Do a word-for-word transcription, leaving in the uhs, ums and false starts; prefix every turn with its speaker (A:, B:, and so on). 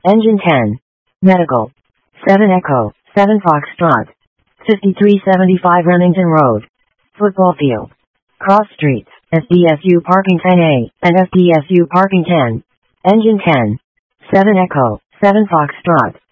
A: Engine ten. Medical. seven Echo, seven Foxtrot. fifty-three seventy-five Remington Road. Football Field. Cross Streets, S D S U Parking ten A, and S D S U Parking ten. Engine ten. seven Echo, seven Foxtrot.